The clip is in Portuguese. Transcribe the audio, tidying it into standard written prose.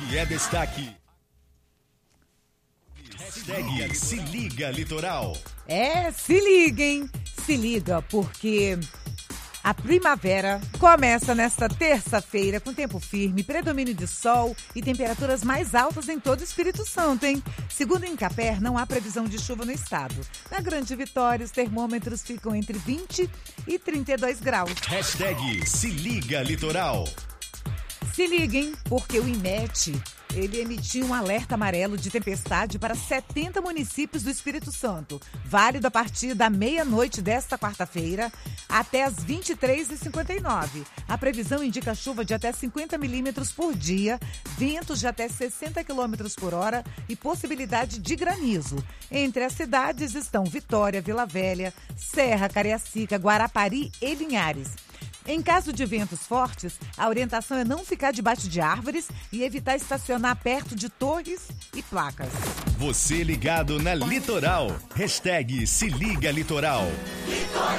E é destaque. Hashtag Se Liga Litoral. Se liga, hein? Se liga, porque a primavera começa nesta terça-feira com tempo firme, predomínio de sol e temperaturas mais altas em todo o Espírito Santo, hein? Segundo o Incaper, não há previsão de chuva no estado. Na Grande Vitória, os termômetros ficam entre 20 e 32 graus. Hashtag Se Liga Litoral. Se liguem, porque o IMET, ele emitiu um alerta amarelo de tempestade para 70 municípios do Espírito Santo, válido a partir da meia-noite desta quarta-feira até as 23h59. A previsão indica chuva de até 50 milímetros por dia, ventos de até 60 quilômetros por hora e possibilidade de granizo. Entre as cidades estão Vitória, Vila Velha, Serra, Cariacica, Guarapari e Linhares. Em caso de ventos fortes, a orientação é não ficar debaixo de árvores e evitar estacionar perto de torres e placas. Você ligado na Litoral. Hashtag Se Liga Litoral.